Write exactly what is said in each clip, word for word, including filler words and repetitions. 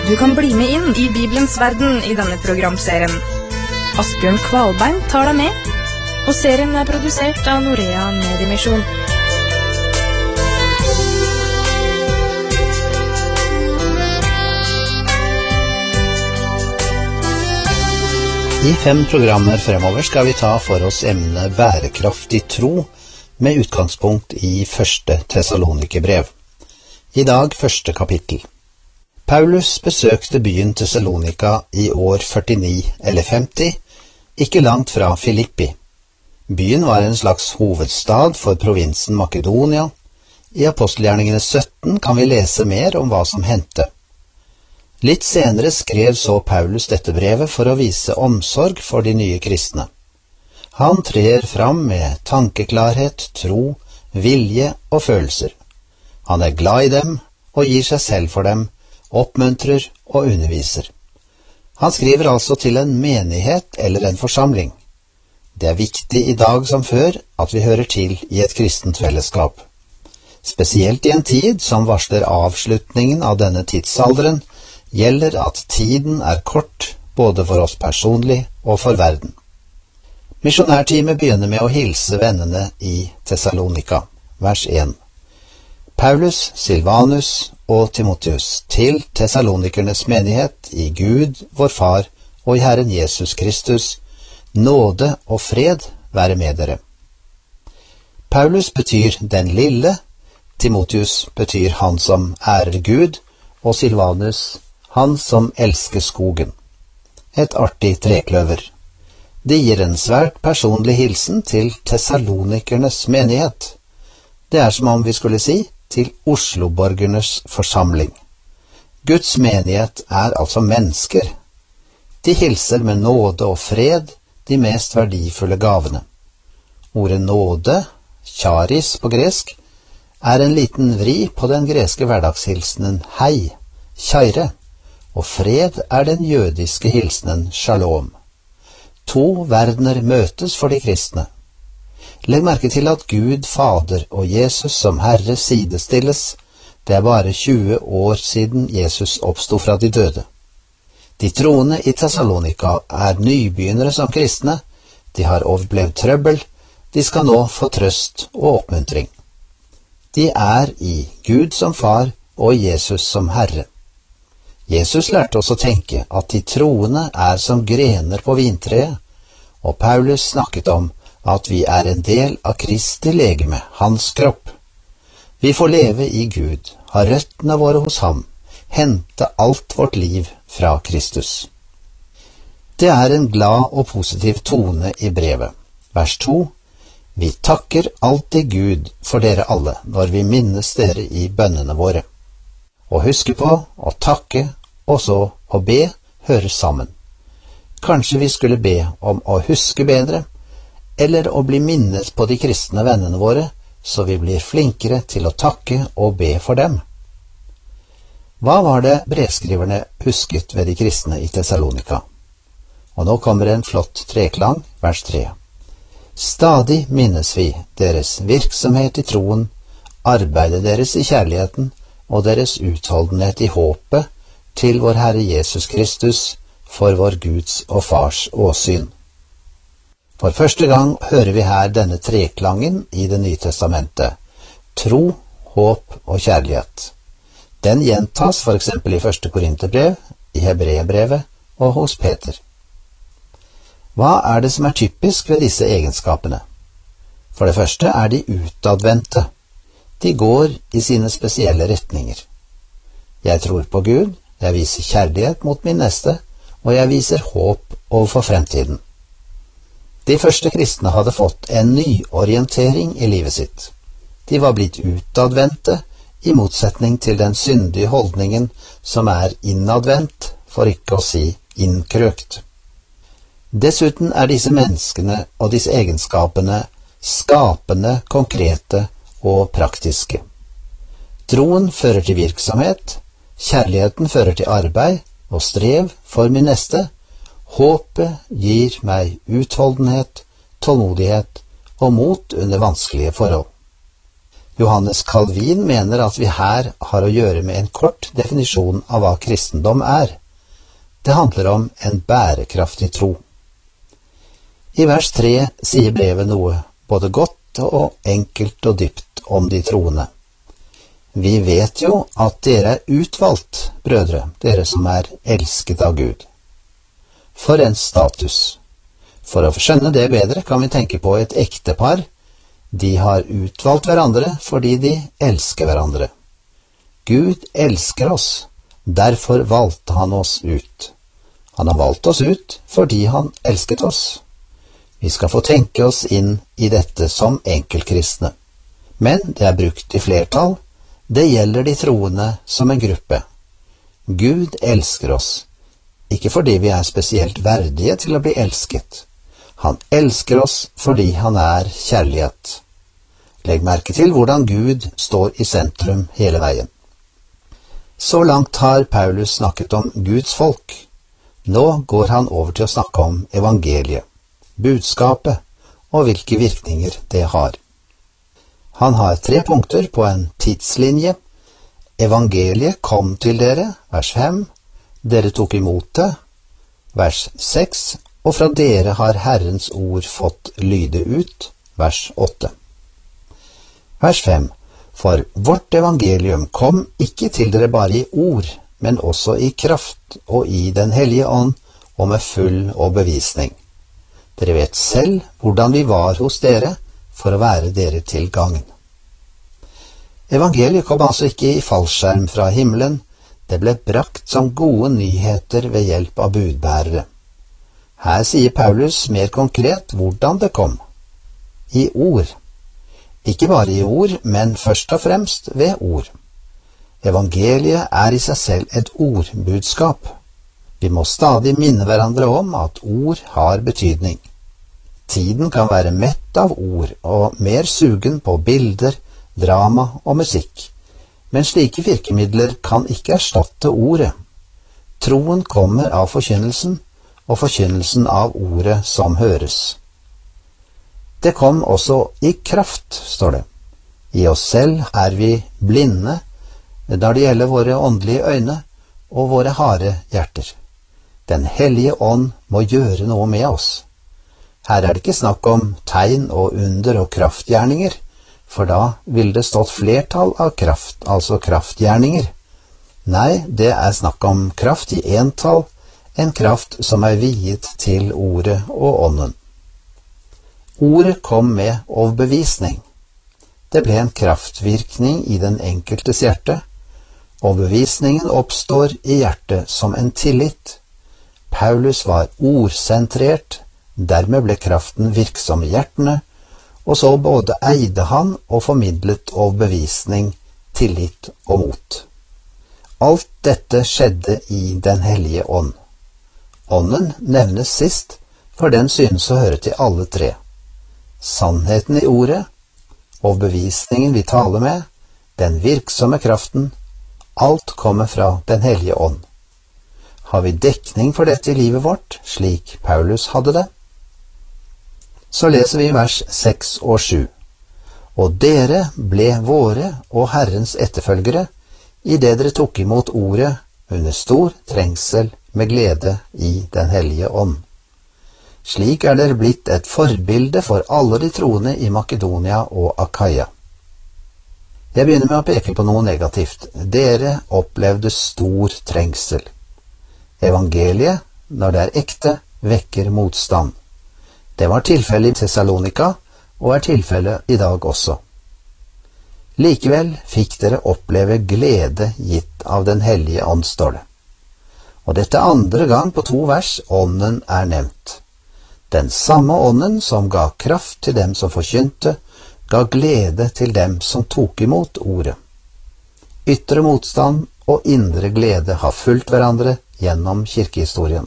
Du kan bli med inn i Bibelens verden i denne programserien. Asbjørn Kvalbein tar deg med, og serien er produsert av Norea Mediemisjon. I fem programmer fremover skal vi ta for oss emnet bærekraftig tro, med utgangspunkt i første Tessalonikerbrev. I dag første kapittel. Paulus besøkte byen Thessalonika i år førtini eller femti, ikke langt fra Filippi. Byen var en slags hovedstad for provinsen Makedonia. I Apostelgjerningene sytten kan vi lese mer om hva som hendte. Litt senere skrev så Paulus dette brevet for å vise omsorg for de nye kristne. Han trer fram med tankeklarhet, tro, vilje og følelser. Han er glad i dem og gir seg selv for dem, oppmuntrer og underviser. Han skriver altså til en menighet eller en forsamling. Det er viktig i dag som før at vi hører til i et kristent fellesskap. Spesielt i en tid som varsler avslutningen av denne tidsalderen, gjelder at tiden er kort både for oss personlig og for verden. Misjonærteamet begynner med å hilse vennene i Thessalonika, vers én. Paulus, Silvanus og Timotheus til Thessalonikernes menighet i Gud, vår Far, og i Herren Jesus Kristus, nåde og fred være med dere. Paulus betyr den lille, Timotheus betyr han som ærer Gud, og Silvanus han som elsker skogen. Et artig trekløver. Det gir en svært personlig hilsen til Thessalonikernes menighet. Det er som om vi skulle si til Osloborgernes forsamling. Guds menighet er altså mennesker. De hilser med nåde og fred de mest verdifulle gavene. Ordet nåde, charis på gresk, er en liten vri på den greske hverdagshilsenen hei, kjære, og fred er den jødiske hilsenen shalom. To verdener møtes for de kristne. Legg merke til at Gud, Fader og Jesus som Herre sidestilles. Det er bare tjue år siden Jesus oppstod fra de døde. De troende i Thessalonika er nybegynnere som kristne. De har overlevd trøbbel. De skal nå få trøst og oppmuntring. De er i Gud som Far og Jesus som Herre. Jesus lærte oss å tenke at de troende er som grener på vintreet, og Paulus snakket om at vi er en del av Kristi legeme, hans kropp. Vi får leve i Gud, ha røttene våre hos ham, hente alt vårt liv fra Kristus. Det er en glad og positiv tone i brevet. Vers to. Vi takker alltid Gud for dere alle, når vi minnes dere i bønnene våre. Å huske på, å takke, og så å be, hører sammen. Kanskje vi skulle be om å huske bedre, eller å bli minnet på de kristne vennene våre, så vi blir flinkere til å takke og be for dem. Hva var det brevskriverne husket ved de kristne i Thessalonika? Og nå kommer en flott treklang, vers tre. Stadig minnes vi deres virksomhet i troen, arbeidet deres i kjærligheten og deres utholdenhet i håpet til vår Herre Jesus Kristus for vår Guds og Fars åsyn. For første gang hører vi her denne treklangen i Det nye testamentet. Tro, håp og kjærlighet. Den gjentas for eksempel i første Korinterbrev, i Hebreerbrevet og hos Peter. Hva er det som er typisk ved disse egenskapene? For det første er de utadvendte. De går i sine spesielle retninger. Jeg tror på Gud, jeg viser kjærlighet mot min neste, og jeg viser håp overfor fremtiden. De første kristne hadde fått en nyorientering i livet sitt. De var blitt utadvendte, i motsetning til den syndige holdningen som er innadvendt, for ikke å si innkrøkt. Dessuten er disse menneskene og disse egenskapene skapende, konkrete og praktiske. Troen fører til virksomhet, kjærligheten fører til arbeid og strev for min neste. Håpet gir meg utholdenhet, tålmodighet og mot under vanskelige forhold. Johannes Calvin mener at vi her har å gjøre med en kort definisjon av hva kristendom er. Det handler om en bærekraftig tro. I vers tre sier brevet noe både godt og enkelt og dypt om de troende. Vi vet jo at dere er utvalgt, brødre, dere som er elsket av Gud. For en status! For å skjønne det bedre kan vi tenke på et ektepar. De har utvalgt hverandre fordi de elsker hverandre. Gud elsker oss, derfor valgte han oss ut. Han har valgt oss ut fordi han elsket oss. Vi skal få tenke oss inn i dette som enkeltkristne. Men det er brukt i flertall. Det gjelder de troende som en gruppe. Gud elsker oss, ikke fordi vi er spesielt verdige til å bli elsket. Han elsker oss fordi han er kjærlighet. Legg merke til hvordan Gud står i sentrum hele veien. Så langt har Paulus snakket om Guds folk. Nå går han over til å snakke om evangeliet, budskapet og hvilke virkninger det har. Han har tre punkter på en tidslinje. Evangeliet kom til dere, vers fem. Dere tok imot det, vers seks. Og fra dere har Herrens ord fått lyde ut, vers åtte. Vers fem. For vårt evangelium kom ikke til dere bare i ord, men også i kraft og i den hellige ånd og med full overbevisning. Dere vet selv hvordan vi var hos dere, for å være dere til gagn. Evangeliet kom altså ikke i fallskjerm fra himmelen, det ble brakt som gode nyheter ved hjelp av budbærere. Her sier Paulus mer konkret hvordan det kom. I ord. Ikke bare i ord, men først og fremst ved ord. Evangeliet er i seg selv et ordbudskap. Vi må stadig minne hverandre om at ord har betydning. Tiden kan være mett av ord og mer sugen på bilder, drama og musikk, men slike virkemidler kan ikke erstatte ordet. Troen kommer av forkynnelsen, og forkynnelsen av ordet som høres. Det kom også i kraft, står det. I oss selv er vi blinde når det gjelder våre åndelige øyne og våre harde hjerter. Den hellige ånd må gjøre noe med oss. Her er det ikke snakk om tegn og under og kraftgjerninger, for da ville det stått flertall av kraft, altså kraftgjerninger. Nei, det er snakk om kraft i entall, en kraft som er viet til ordet og ånden. Ordet kom med overbevisning. Det ble en kraftvirkning i den enkeltes hjerte. Overbevisningen oppstår i hjertet som en tillit. Paulus var ordsentrert, dermed ble kraften virksom i hjertene, og så både eide han og formidlet overbevisning, tillit og mot. Alt dette skjedde i Den hellige ånd. Ånden nevnes sist, for den synes å høre til alle tre. Sannheten i ordet, overbevisningen vi taler med, den virksomme kraften, alt kommer fra Den hellige ånd. Har vi dekning for dette i livet vårt, slik Paulus hadde det? Så leser vi vers seks og sju. Og dere ble våre og Herrens etterfølgere, i det dere tok imot ordet under stor trengsel med glede i Den hellige ånd. Slik er dere blitt et forbilde for alle de troende i Makedonia og Akaia. Jeg begynner med å peke på noe negativt. Dere opplevde stor trengsel. Evangeliet, når det er ekte, vekker motstand. Det var tilfellet i Thessalonika, og er tilfellet i dag også. Likevel fikk dere oppleve glede gitt av Den hellige ånd, står det. Og dette er andre gang på to vers ånden er nevnt. Den samme ånden som ga kraft til dem som forkynte, ga glede til dem som tok imot ordet. Ytre motstand og indre glede har fulgt hverandre gjennom kirkehistorien.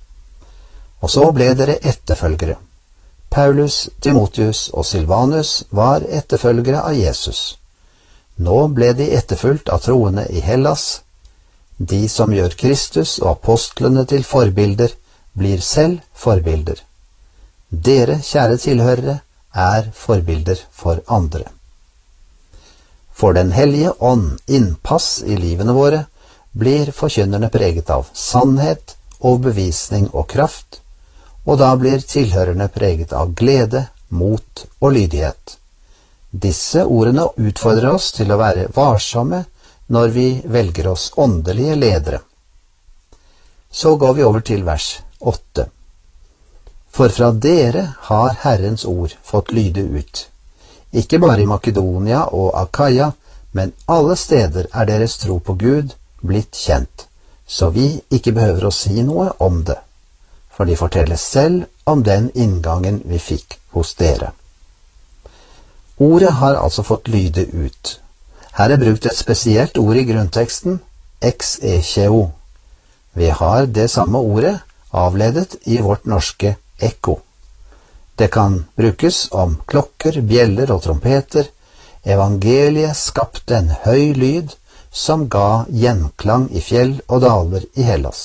Og så ble dere etterfølgere. Paulus, Timotheus og Silvanus var etterfølgere av Jesus. Nå ble de etterfulgt av troende i Hellas. De som gjør Kristus og apostlene til forbilder, blir selv forbilder. Dere, kjære tilhørere, er forbilder for andre. Får Den hellige ånd innpass i livene våre, blir forkynnerne preget av sannhet, overbevisning og kraft, og da blir tilhørerne preget av glede, mot og lydighet. Disse ordene utfordrer oss til å være varsomme når vi velger oss åndelige ledere. Så går vi over til vers åtte. For fra dere har Herrens ord fått lyde ut. Ikke bare i Makedonia og Akaia, men alle steder er deres tro på Gud blitt kjent, så vi ikke behøver å si noe om det, for de forteller selv om den inngangen vi fikk hos dere. Ordet har altså fått lyde ut. Her er brukt et spesielt ord i grunnteksten, ex echeo. Vi har det samme ordet avledet i vårt norske ekko. Det kan brukes om klokker, bjeller og trompeter. Evangeliet skapte en høy lyd som ga gjenklang i fjell og daler i Hellas.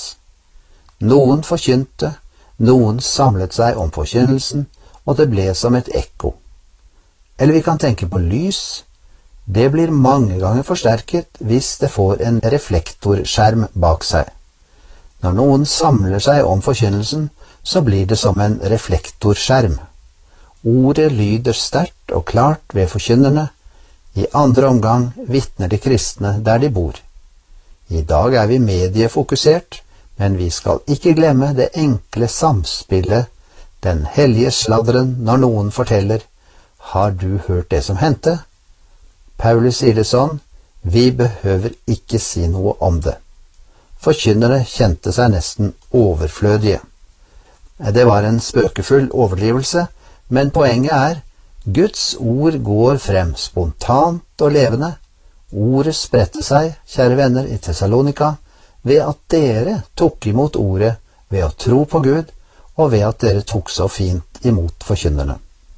Noen forkynte, noen samlet seg om forkynnelsen, og det ble som et ekko. Eller vi kan tenke på lys. Det blir mange ganger forsterket hvis det får en reflektorskjerm bak seg. Når noen samler seg om forkynnelsen, så blir det som en reflektorskjerm. Ordet lyder sterkt og klart ved forkynnerne. I andre omgang vitner de kristne der de bor. I dag er vi mediefokusert, men vi skal ikke glemme det enkle samspillet, den hellige sladderen når noen forteller, har du hørt det som hendte? Paulus sier det sånn, vi behøver ikke si noe om det. Forkynnere kjente seg nesten overflødige. Det var en spøkefull overdrivelse, men poenget er, Guds ord går frem spontant og levende. Ordet spredte seg, kjære venner, i Thessalonika, ved at dere tok imot ordet ved å tro på Gud, og ved at dere tok så fint imot forkynnerne.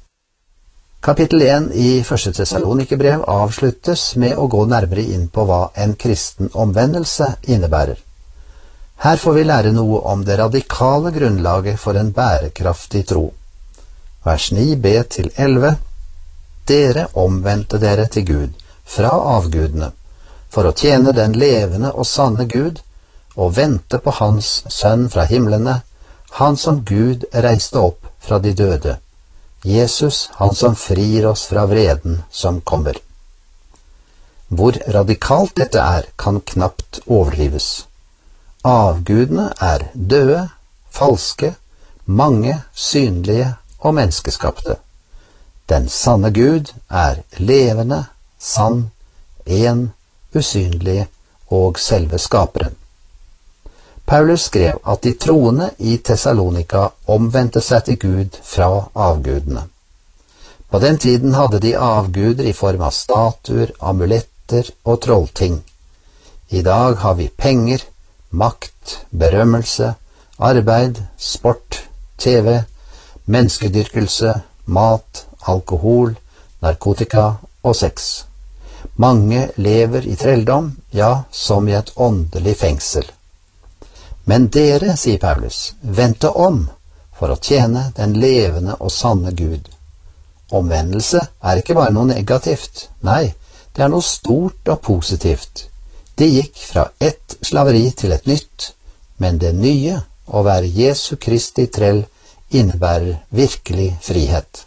Kapittel én i første Thessalonikerbrev avsluttes med å gå nærmere inn på hva en kristen omvendelse innebærer. Her får vi lære noe om det radikale grunnlaget for en bærekraftig tro. Vers ni b til elleve. Dere omvendte dere til Gud fra avgudene, for å tjene den levende og sanne Gud, og vente på Hans Sønn fra himlene, Han som Gud reiste opp fra de døde, Jesus, Han som frir oss fra vreden som kommer. Hvor radikalt dette er, kan knapt overdrives. Avgudene er døde, falske, mange, synlige og menneskeskapte. Den sanne Gud er levende, sann, en, usynlig og selve skaperen. Paulus skrev at de troende i Thessalonika omvendte seg til Gud fra avgudene. På den tiden hadde de avguder i form av statuer, amuletter og trollting. I dag har vi penger, makt, berømmelse, arbeid, sport, tv, menneskedyrkelse, mat, alkohol, narkotika og sex. Mange lever i trelldom, ja, som i et åndelig fengsel. Men dere, sier Paulus, vendte om for å tjene den levende og sanne Gud. Omvendelse er ikke bare noe negativt, nei, det er noe stort og positivt. De gikk fra ett slaveri til et nytt, men det nye, å være Jesu Kristi trell, innebærer virkelig frihet.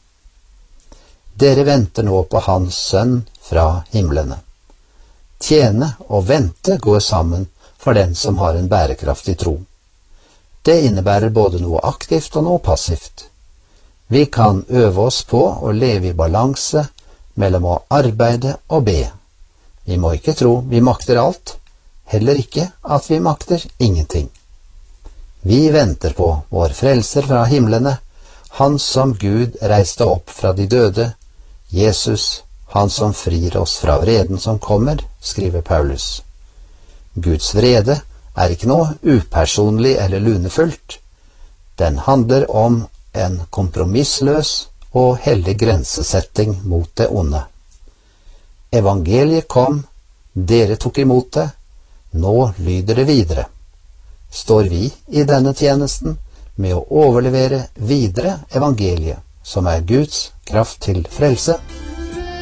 Dere venter nå på Hans Sønn fra himlene. Tjene og vente går sammen for den som har en bærekraftig tro. Det innebærer både noe aktivt og noe passivt. Vi kan øve oss på å leve i balanse mellom å arbeide og be. Vi må ikke tro vi makter alt, heller ikke at vi makter ingenting. Vi venter på vår frelser fra himlene, Han som Gud reiste opp fra de døde, Jesus, Han som frir oss fra vreden som kommer, skriver Paulus. Guds vrede er ikke noe upersonlig eller lunefullt. Den handler om en kompromissløs og hellig grensesetting mot det onde. Evangeliet kom, dere tok imot det, nå lyder det videre. Står vi i denne tjenesten med å overlevere videre evangeliet, som er Guds kraft til frelse?